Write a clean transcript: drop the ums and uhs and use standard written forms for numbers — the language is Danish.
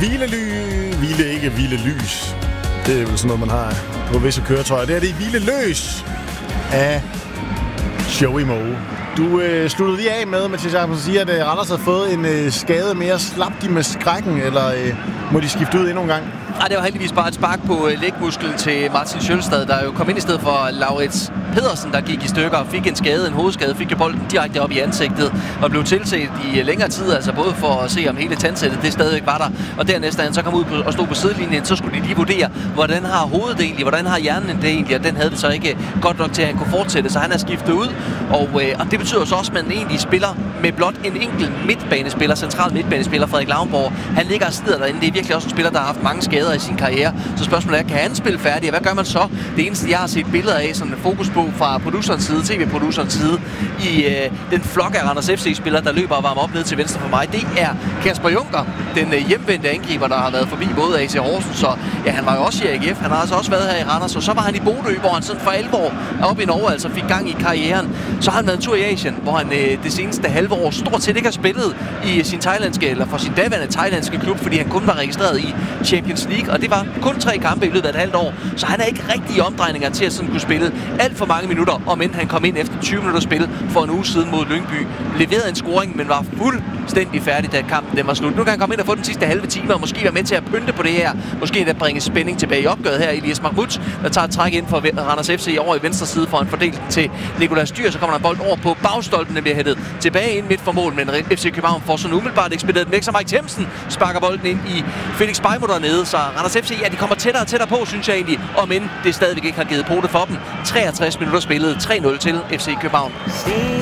hvilelys. Det er vel sådan noget, man har på visse køretøjer. Det er det hvileløs af Joey Moe. Du sluttede lige af med, Mathias Jacobsen siger, at Randers har fået en skade mere. Slap de med skrækken, eller må de skifte ud endnu en gang? Nej, det var heldigvis bare et spark på lægmusklen til Martin Sjølstad, der jo kom ind i stedet for Laurits Pedersen, der gik i stykker og fik en hovedskade, fik jo bolden direkte op i ansigtet og blev tilset i længere tid, altså både for at se, om hele tandsættet det stadigvæk var der, og dernæst, da han så kom ud og stod på sidelinjen, så skulle de lige vurdere, hvordan har hovedet det egentlig, hvordan har hjernen det egentlig, og den havde det så ikke godt nok til, at han kunne fortsætte, så han er skiftet ud, og det betyder så også, at man egentlig spiller med blot en enkelt midtbanespiller, central midtbanespiller, Frederik Lauenborg. Han ligger og sidder derinde. Det er virkelig også en spiller, der har haft mange skader i sin karriere. Så spørgsmålet er, kan han spille færdig? Og hvad gør man så? Det eneste, jeg har set billeder af, sådan en fokus på fra producerens side, tv-producerens side, i den flok af Randers FC-spillere, der løber og varmer op ned til venstre for mig, det er Kasper Junker, den hjemvendte angriber, der har været forbi både AC Horsens, og ja, han var jo også i AGF. Han har altså også været her i Randers, og så var han i Bodø, hvor han sådan for alvor op i Norge, altså fik gang i karrieren. Så har han været en tur i Asien, hvor han det seneste halve år stort set ikke har spillet i sin thailandske, eller for sin daværende thailandske klub, fordi han kun var registreret i Champions League, og det var kun 3 kampe i løbet af et halvt år, så han er ikke rigtig i omdrejninger til at sådan kunne spille alt for mange minutter, om end han kom ind efter 20 minutter spil for en uge siden mod Lyngby, leverede en scoring, men var fuldstændig færdig, da kampen den var slut. Nu kan han komme ind og få den sidste halve time, og måske være med til at pynte på det her, måske at bringe spænding tilbage i opgøret her. Elias Mahmoud, der tager et træk ind for Randers FC over i venstre side, for en fordelt til Nicolas Dyr, så kommer der en bold over på bagstolpen, der bliver hættet tilbage ind midt for mål, men FC København får sådan umiddelbart ekspederet den væk, så Mike Themsen sparker bolden ind i Felix Beimo dernede, så Randers FC, ja, de kommer tættere og tættere på, synes jeg egentlig, om end det stadigvæk ikke har givet pote for dem. 63 minutter spillet, 3-0 til FC København.